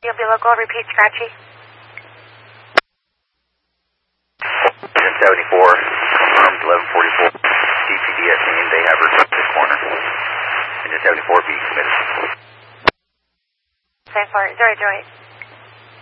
You'll be local, repeat scratchy. 1074, confirmed 1144. DPD estimating they have her the corner. 1074 be committed. Same for 008.